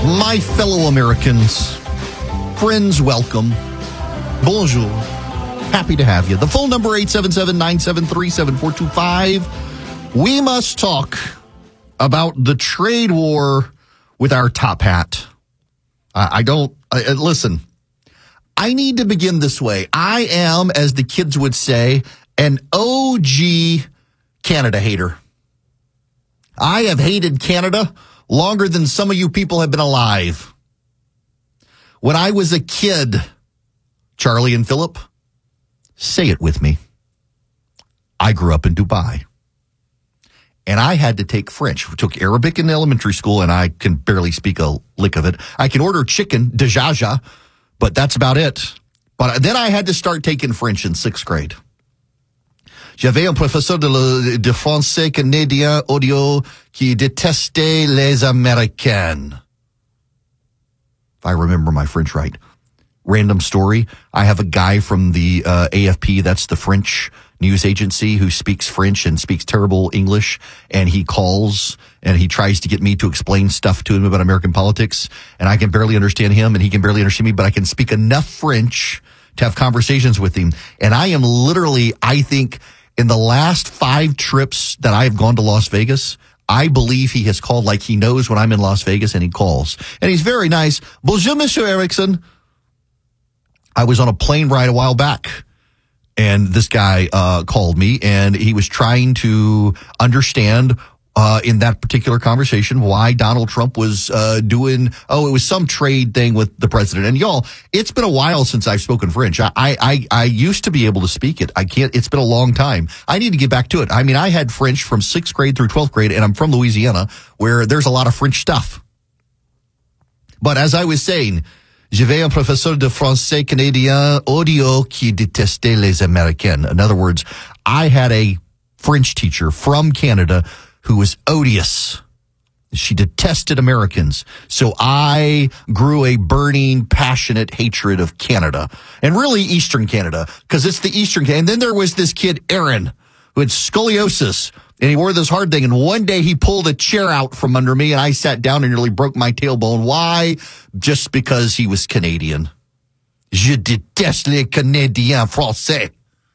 My fellow Americans, friends, welcome. Bonjour. Happy to have you. The phone number 877-973-7425. We must talk about the trade war with our top hat. Listen, I need to begin this way. I am, as the kids would say, an OG Canada hater. I have hated Canada longer than some of you people have been alive. When I was a kid, Charlie and Philip, say it with me. I grew up in Dubai. And I had to take French. I took Arabic in elementary school, and I can barely speak a lick of it. I can order chicken, dejaja, but that's about it. But then I had to start taking French in 6th grade. J'avais un professeur de français canadien audio qui détestait les Américains. If I remember my French right. Random story. I have a guy from the AFP, that's the French news agency, who speaks French and speaks terrible English, and he calls and he tries to get me to explain stuff to him about American politics, and I can barely understand him and he can barely understand me, but I can speak enough French to have conversations with him. And I am literally, I think, in the last 5 trips that I have gone to Las Vegas, I believe he has called, like he knows when I'm in Las Vegas, and he calls. And he's very nice. Bonjour, Monsieur Erickson. I was on a plane ride a while back, and this guy called me, and he was trying to understand in that particular conversation why Donald Trump was doing, it was some trade thing with the president. And y'all, it's been a while since I've spoken French. I used to be able to speak it. I can't, it's been a long time. I need to get back to it. I mean, I had French from 6th grade through 12th grade, and I'm from Louisiana, where there's a lot of French stuff. But as I was saying, j'avais un professeur de français canadien audio qui détestait les Américains. In other words, I had a French teacher from Canada who was odious. She detested Americans. So I grew a burning, passionate hatred of Canada, and really Eastern Canada, because it's the Eastern Canada. And then there was this kid, Aaron, who had scoliosis, and he wore this hard thing. And one day he pulled a chair out from under me, and I sat down and nearly broke my tailbone. Why? Just because he was Canadian. Je déteste les Canadiens français.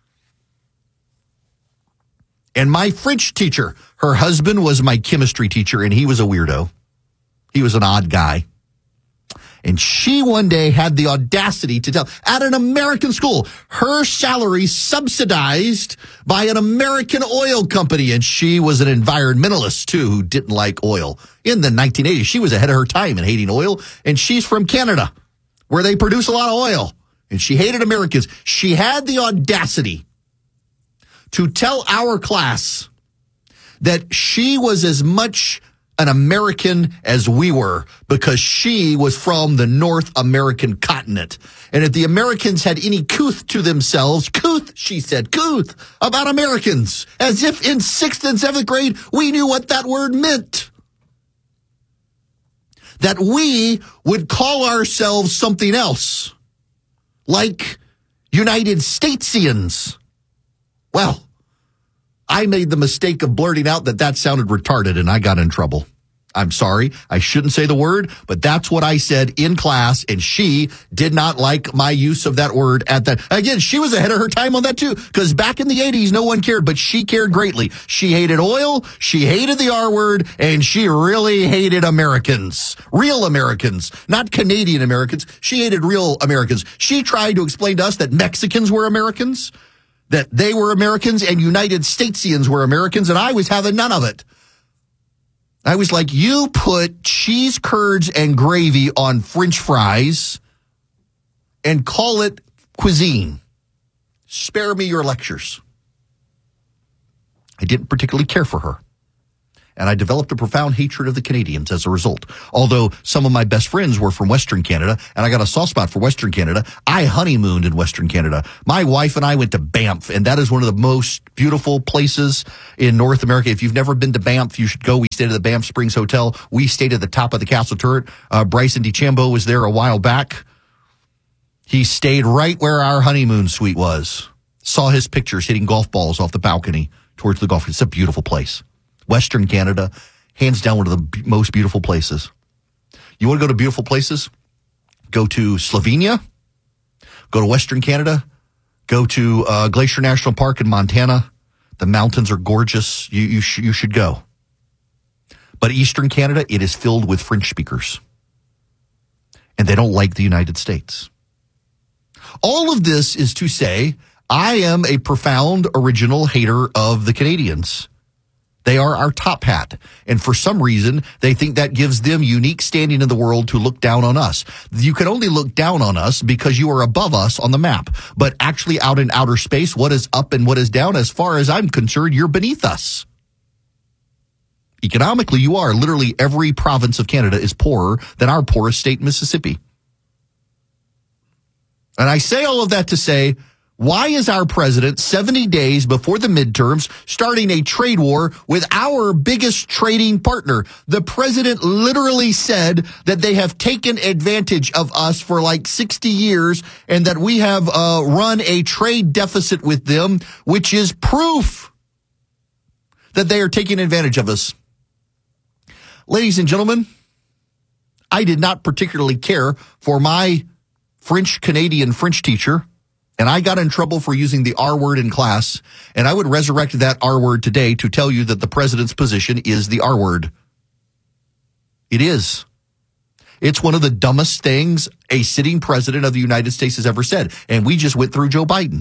And my French teacher, her husband was my chemistry teacher, and he was a weirdo. He was an odd guy. And she one day had the audacity to tell, at an American school, her salary subsidized by an American oil company. And she was an environmentalist, too, who didn't like oil. In the 1980s, she was ahead of her time in hating oil. And she's from Canada, where they produce a lot of oil. And she hated Americans. She had the audacity to tell our class that she was as much an American as we were, because she was from the North American continent. And if the Americans had any couth to themselves, she said, about Americans, as if in 6th and 7th grade we knew what that word meant. That we would call ourselves something else, like United Statesians. Well, I made the mistake of blurting out that sounded retarded, and I got in trouble. I'm sorry. I shouldn't say the word, but that's what I said in class, and she did not like my use of that word at that. Again, she was ahead of her time on that too, because back in the 80s, no one cared, but she cared greatly. She hated oil, she hated the R word, and she really hated Americans. Real Americans, not Canadian Americans. She hated real Americans. She tried to explain to us that Mexicans were Americans, that they were Americans, and United Statesians were Americans, and I was having none of it. I was like, you put cheese curds and gravy on French fries and call it cuisine. Spare me your lectures. I didn't particularly care for her. And I developed a profound hatred of the Canadians as a result. Although some of my best friends were from Western Canada, and I got a soft spot for Western Canada. I honeymooned in Western Canada. My wife and I went to Banff, and that is one of the most beautiful places in North America. If you've never been to Banff, you should go. We stayed at the Banff Springs Hotel. We stayed at the top of the castle turret. Bryson DeChambeau was there a while back. He stayed right where our honeymoon suite was. Saw his pictures hitting golf balls off the balcony towards the golf. It's a beautiful place. Western Canada, hands down one of the most beautiful places. You want to go to beautiful places? Go to Slovenia. Go to Western Canada. Go to Glacier National Park in Montana. The mountains are gorgeous. You should go. But Eastern Canada, it is filled with French speakers. And they don't like the United States. All of this is to say, I am a profound original hater of the Canadians. They are our top hat. And for some reason, they think that gives them unique standing in the world to look down on us. You can only look down on us because you are above us on the map. But actually out in outer space, what is up and what is down, as far as I'm concerned, you're beneath us. Economically, you are. Literally every province of Canada is poorer than our poorest state, Mississippi. And I say all of that to say, why is our president 70 days before the midterms starting a trade war with our biggest trading partner? The president literally said that they have taken advantage of us for like 60 years and that we have run a trade deficit with them, which is proof that they are taking advantage of us. Ladies and gentlemen, I did not particularly care for my French-Canadian French teacher, and I got in trouble for using the R word in class, and I would resurrect that R word today to tell you that the president's position is the R word. It is. It's one of the dumbest things a sitting president of the United States has ever said, and we just went through Joe Biden.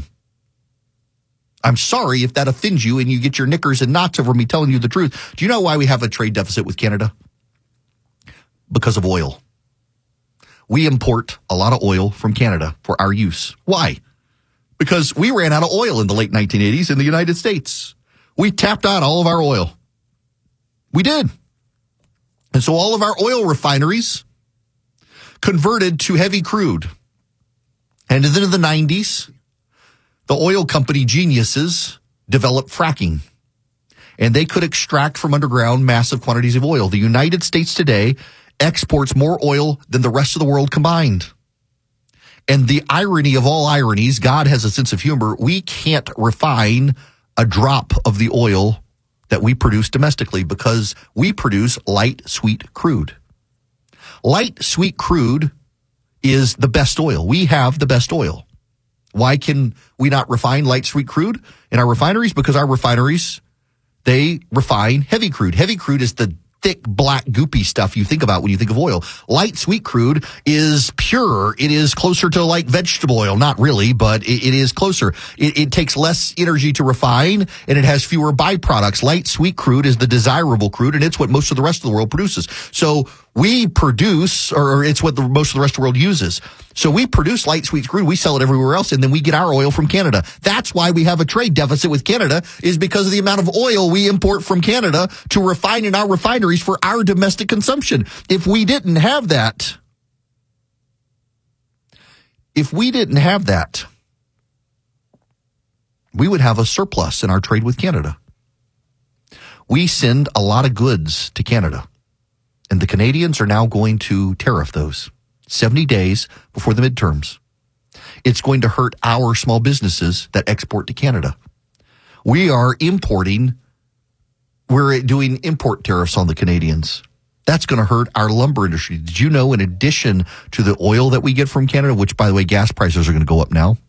I'm sorry if that offends you and you get your knickers in knots over me telling you the truth. Do you know why we have a trade deficit with Canada? Because of oil. We import a lot of oil from Canada for our use. Why? Because we ran out of oil in the late 1980s in the United States. We tapped out all of our oil. We did. And so all of our oil refineries converted to heavy crude. And then in the 90s, the oil company geniuses developed fracking. And they could extract from underground massive quantities of oil. The United States today exports more oil than the rest of the world combined. And the irony of all ironies, God has a sense of humor. We can't refine a drop of the oil that we produce domestically because we produce light, sweet crude. Light, sweet crude is the best oil. We have the best oil. Why can we not refine light, sweet crude in our refineries? Because our refineries, they refine heavy crude. Heavy crude is the thick, black, goopy stuff you think about when you think of oil. Light, sweet crude is pure. It is closer to like vegetable oil. Not really, but it is closer. It takes less energy to refine, and it has fewer byproducts. Light, sweet crude is the desirable crude, and it's what most of the rest of the world produces. So we produce, or it's what most of the rest of the world uses. So we produce light, sweet crude. We sell it everywhere else, and then we get our oil from Canada. That's why we have a trade deficit with Canada, is because of the amount of oil we import from Canada to refine in our refineries for our domestic consumption. If we didn't have that, we would have a surplus in our trade with Canada. We send a lot of goods to Canada. And the Canadians are now going to tariff those 70 days before the midterms. It's going to hurt our small businesses that export to Canada. We're doing import tariffs on the Canadians. That's going to hurt our lumber industry. Did you know, in addition to the oil that we get from Canada, which, by the way, gas prices are going to go up now,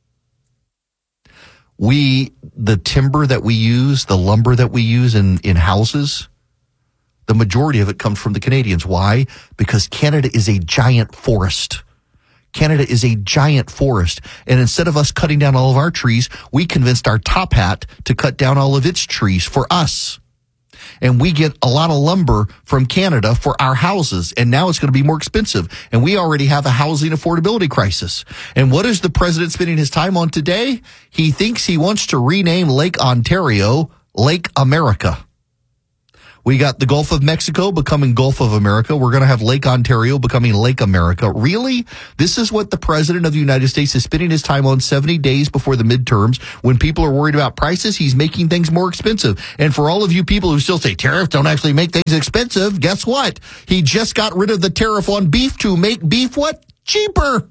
the timber that we use, the lumber that we use in houses, the majority of it comes from the Canadians. Why? Because Canada is a giant forest. Canada is a giant forest. And instead of us cutting down all of our trees, we convinced our top hat to cut down all of its trees for us. And we get a lot of lumber from Canada for our houses. And now it's going to be more expensive. And we already have a housing affordability crisis. And what is the president spending his time on today? He thinks he wants to rename Lake Ontario Lake America. We got the Gulf of Mexico becoming Gulf of America. We're going to have Lake Ontario becoming Lake America. Really? This is what the president of the United States is spending his time on 70 days before the midterms. When people are worried about prices, he's making things more expensive. And for all of you people who still say tariffs don't actually make things expensive, guess what? He just got rid of the tariff on beef to make beef what? Cheaper.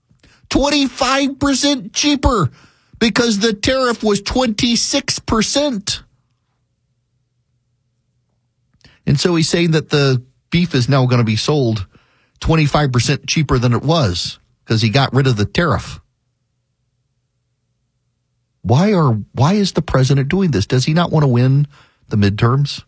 25% cheaper, because the tariff was 26%. And so he's saying that the beef is now going to be sold 25% cheaper than it was because he got rid of the tariff. Why is the president doing this? Does he not want to win the midterms?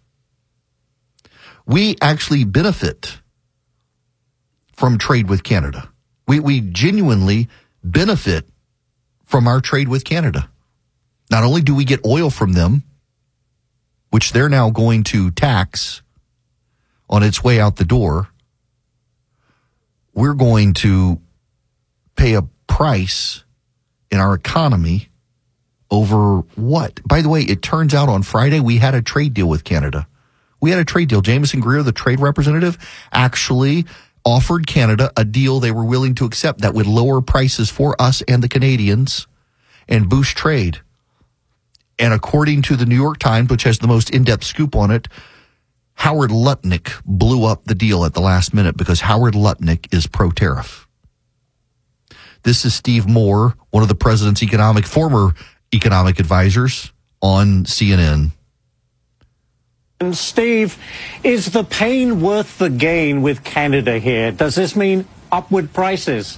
We actually benefit from trade with Canada. We genuinely benefit from our trade with Canada. Not only do we get oil from them, which they're now going to tax on its way out the door, we're going to pay a price in our economy over what? By the way, it turns out on Friday we had a trade deal with Canada. We had a trade deal. Jamieson Greer, the trade representative, actually offered Canada a deal they were willing to accept that would lower prices for us and the Canadians and boost trade. And according to the New York Times, which has the most in-depth scoop on it, Howard Lutnick blew up the deal at the last minute because Howard Lutnick is pro-tariff. This is Steve Moore, one of the president's former economic advisors on CNN. And Steve, is the pain worth the gain with Canada here? Does this mean upward prices?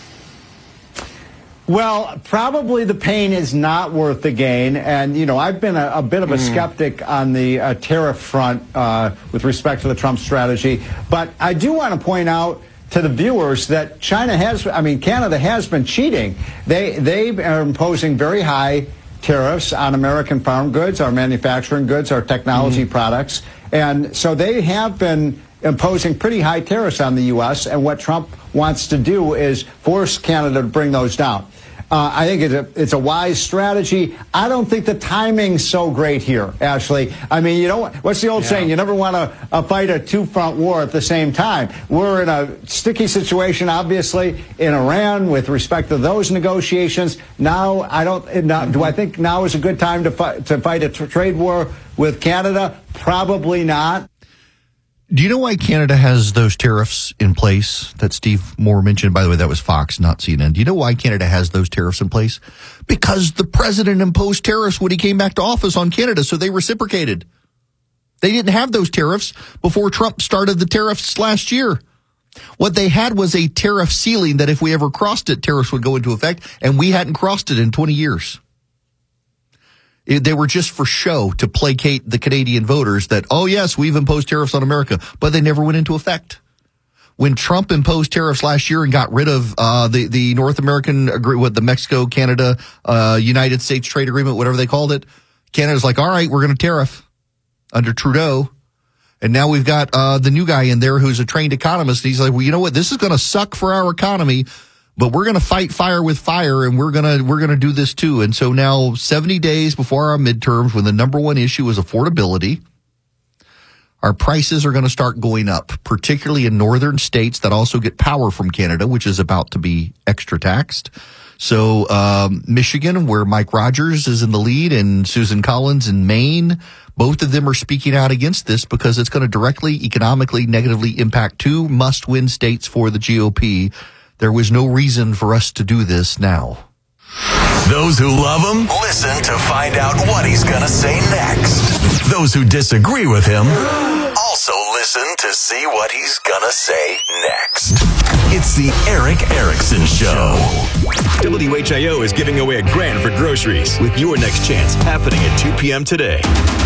Well, probably the pain is not worth the gain. And, you know, I've been a bit of a skeptic on the tariff front with respect to the Trump strategy. But I do want to point out to the viewers that Canada has been cheating. They are imposing very high tariffs on American farm goods, our manufacturing goods, our technology products. And so they have been imposing pretty high tariffs on the U.S. And what Trump wants to do is force Canada to bring those down. I think it's a wise strategy. I don't think the timing's so great here, Ashley. I mean, you know, what's the old saying? You never want to fight a two-front war at the same time. We're in a sticky situation, obviously, in Iran with respect to those negotiations. Now, do I think now is a good time to fight a trade war with Canada? Probably not. Do you know why Canada has those tariffs in place that Steve Moore mentioned? By the way, that was Fox, not CNN. Do you know why Canada has those tariffs in place? Because the president imposed tariffs when he came back to office on Canada, so they reciprocated. They didn't have those tariffs before Trump started the tariffs last year. What they had was a tariff ceiling that if we ever crossed it, tariffs would go into effect, and we hadn't crossed it in 20 years. They were just for show to placate the Canadian voters that, oh, yes, we've imposed tariffs on America, but they never went into effect. When Trump imposed tariffs last year and got rid of the North American the Mexico, Canada, United States trade agreement, whatever they called it, Canada's like, all right, we're going to tariff under Trudeau. And now we've got the new guy in there who's a trained economist. He's like, well, you know what? This is going to suck for our economy. But we're going to fight fire with fire, and we're going to do this too. And so now, 70 days before our midterms, when the number one issue is affordability, our prices are going to start going up, particularly in northern states that also get power from Canada, which is about to be extra taxed. So Michigan, where Mike Rogers is in the lead, and Susan Collins in Maine, both of them are speaking out against this because it's going to directly, economically, negatively impact two must-win states for the GOP. There was no reason for us to do this now. Those who love him, listen to find out what he's going to say next. Those who disagree with him, also listen to see what he's going to say next. It's the Erick Erickson Show. WHIO is giving away $1,000 for groceries with your next chance happening at 2 p.m. today.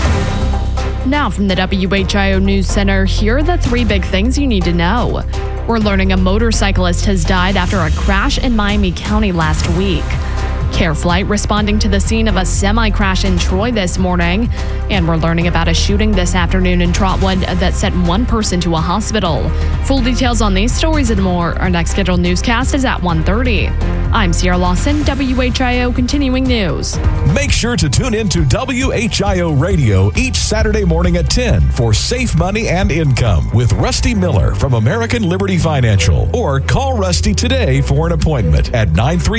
Now from the WHIO News Center, here are the 3 big things you need to know. We're learning a motorcyclist has died after a crash in Miami County last week. Care Flight responding to the scene of a semi-crash in Troy this morning. And we're learning about a shooting this afternoon in Trotwood that sent one person to a hospital. Full details on these stories and more. Our next scheduled newscast is at 1:30. I'm Sierra Lawson, WHIO Continuing News. Make sure to tune in to WHIO Radio each Saturday morning at 10 for Safe Money and Income with Rusty Miller from American Liberty Financial. Or call Rusty today for an appointment at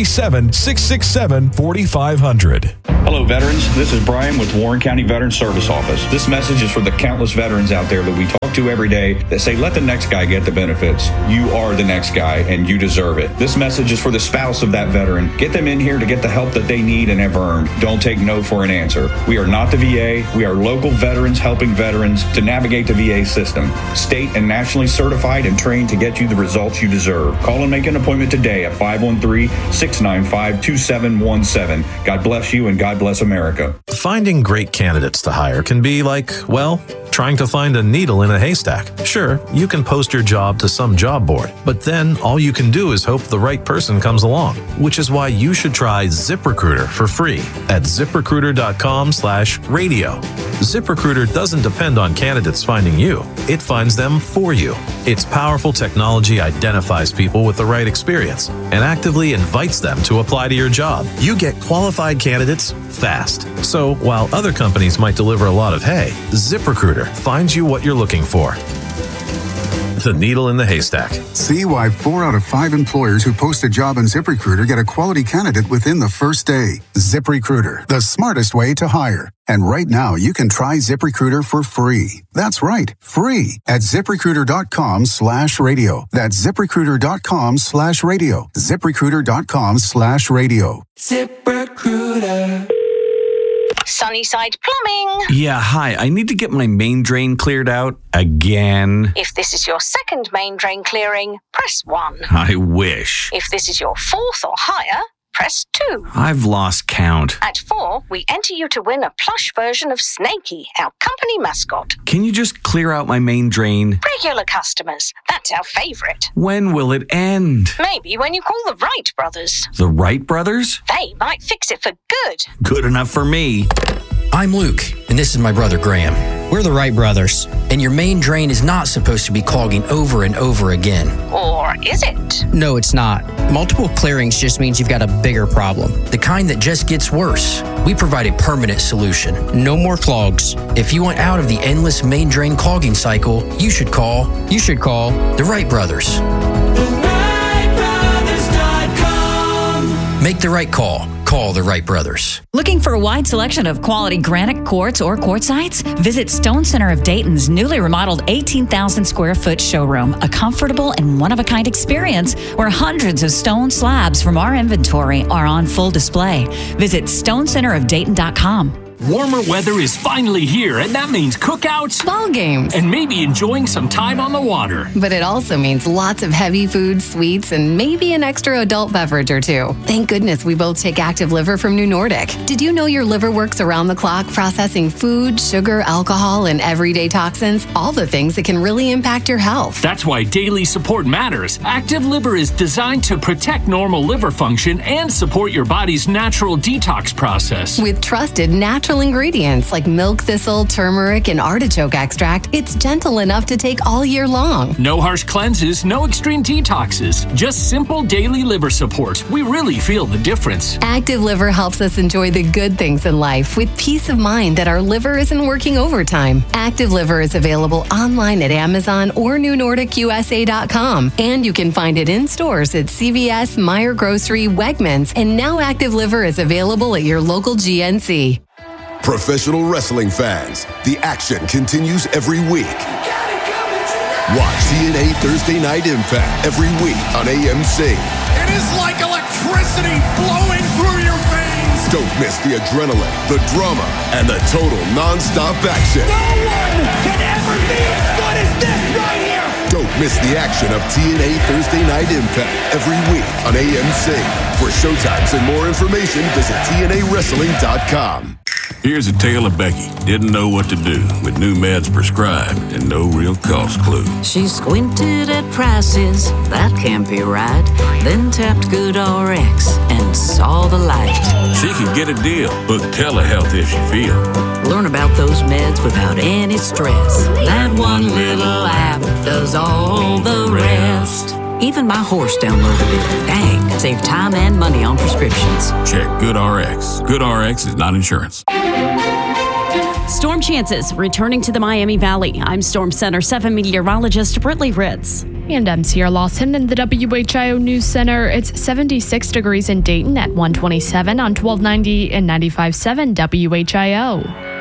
937-667-4500. Hello, veterans. This is Brian with Warren County Veterans Service Office. This message is for the countless veterans out there that we talk to to every day that say, let the next guy get the benefits. You are the next guy, and you deserve it. This message is for the spouse of that veteran. Get them in here to get the help that they need and have earned. Don't take no for an answer. We are not the VA. We are local veterans helping veterans to navigate the VA system. State and nationally certified and trained to get you the results you deserve. Call and make an appointment today at 513-695-2717. God bless you and God bless America. Finding great candidates to hire can be like, well, trying to find a needle in a haystack. Sure, you can post your job to some job board, but then all you can do is hope the right person comes along, which is why you should try ZipRecruiter for free at ZipRecruiter.com/radio. ZipRecruiter doesn't depend on candidates finding you. It finds them for you. Its powerful technology identifies people with the right experience and actively invites them to apply to your job. You get qualified candidates fast. So while other companies might deliver a lot of hay, ZipRecruiter finds you what you're looking for. The needle in the haystack. See why 4 out of 5 employers who post a job on ZipRecruiter get a quality candidate within the first day. ZipRecruiter, the smartest way to hire. And right now, you can try ZipRecruiter for free. That's right, free at ZipRecruiter.com/radio. That's ZipRecruiter.com/radio. ZipRecruiter.com/radio. ZipRecruiter. Sunnyside Plumbing. Yeah, hi. I need to get my main drain cleared out again. If this is your second main drain clearing, press 1. I wish. If this is your 4th or higher, press 2. I've lost count. At 4, we enter you to win a plush version of Snakey, our company mascot. Can you just clear out my main drain? Regular customers, that's our favorite. When will it end? Maybe when you call the Wright brothers. The Wright brothers? They might fix it for good. Good enough for me. I'm Luke, and this is my brother Graham. We're the Wright brothers, and your main drain is not supposed to be clogging over and over again. Or is it? No, it's not. Multiple clearings just means you've got a bigger problem, the kind that just gets worse. We provide a permanent solution. No more clogs. If you want out of the endless main drain clogging cycle, you should call the Wright brothers. TheWrightBrothers.com. Make the right call. Call the Wright brothers. Looking for a wide selection of quality granite, quartz, or quartzites? Visit Stone Center of Dayton's newly remodeled 18,000 square foot showroom, a comfortable and one-of-a-kind experience where hundreds of stone slabs from our inventory are on full display. Visit stonecenterofdayton.com. Warmer weather is finally here, and that means cookouts, ball games, and maybe enjoying some time on the water. But it also means lots of heavy food, sweets, and maybe an extra adult beverage or two. Thank goodness we both take Active Liver from New Nordic. Did you know your liver works around the clock processing food, sugar, alcohol, and everyday toxins? All the things that can really impact your health. That's why daily support matters. Active Liver is designed to protect normal liver function and support your body's natural detox process. With trusted natural ingredients like milk thistle, turmeric, and artichoke extract, it's gentle enough to take all year long. No harsh cleanses, no extreme detoxes, just simple daily liver support. We really feel the difference. Active Liver helps us enjoy the good things in life with peace of mind that our liver isn't working overtime. Active Liver is available online at Amazon or NewNordicUSA.com, and you can find it in stores at CVS, Meijer Grocery, Wegmans, and now Active Liver is available at your local GNC. Professional wrestling fans, the action continues every week. Watch TNA Thursday Night Impact every week on AMC. It is like electricity flowing through your veins. Don't miss the adrenaline, the drama, and the total non-stop action. No one can ever be as good as this right here. Don't miss the action of TNA Thursday Night Impact every week on AMC. For showtimes and more information, visit TNAWrestling.com. Here's a tale of Becky. Didn't know what to do with new meds prescribed and no real cost clue. She squinted at prices, that can't be right. Then tapped GoodRx and saw the light. She can get a deal. Book telehealth if she feel. Learn about those meds without any stress. That one little app does all the rest. Even my horse downloaded it. Dang, save time and money on prescriptions. Check GoodRx. GoodRx is not insurance. Storm chances returning to the Miami Valley. I'm Storm Center 7 meteorologist Britley Ritz. And I'm Sierra Lawson in the WHIO News Center. It's 76 degrees in Dayton at 127 on 1290 and 95.7 WHIO.